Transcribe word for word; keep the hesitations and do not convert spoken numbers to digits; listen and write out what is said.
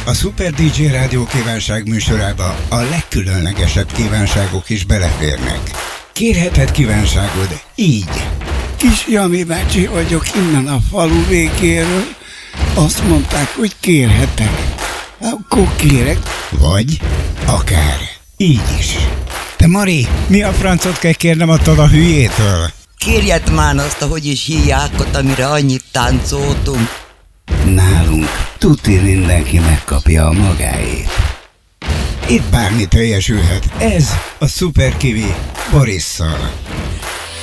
A Super dé dzsé Rádió kívánság műsorába a legkülönlegesebb kívánságok is beleférnek. Kérheted kívánságod így. Kis Jami bácsi vagyok innen a falu végéről. Azt mondták, hogy kérhetek. Akkor kérek. Vagy akár így is. Te Mari, mi a francot kell kérnem attól a hülyétől? Kérjed már azt, ahogy is hívják, amire annyit táncoltunk. Nálunk tuti mindenki megkapja a magáét. Itt bármi teljesülhet. Ez a Super Kiwi Borisszal.